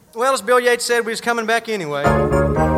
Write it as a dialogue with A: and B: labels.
A: Well, as Bill Yates said, we was coming back anyway.